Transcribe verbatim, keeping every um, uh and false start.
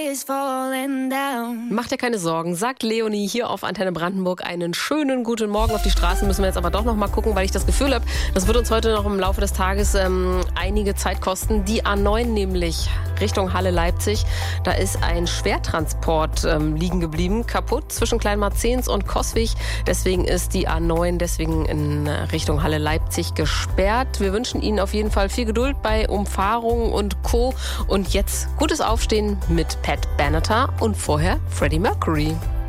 Macht dir keine Sorgen, sagt Leonie hier auf Antenne Brandenburg. Einen schönen guten Morgen. Auf die Straßen müssen wir jetzt aber doch noch mal gucken, weil ich das Gefühl habe, das wird uns heute noch im Laufe des Tages ähm, einige Zeit kosten. Die A neun nämlich Richtung Halle Leipzig. Da ist ein Schwertransport ähm, liegen geblieben, kaputt zwischen Kleinmarzens und Coswig. Deswegen ist die A neun deswegen in Richtung Halle Leipzig gesperrt. Wir wünschen Ihnen auf jeden Fall viel Geduld bei Umfahrungen und Co. Und jetzt gutes Aufstehen mit Pat Benatar und vorher Freddie Mercury.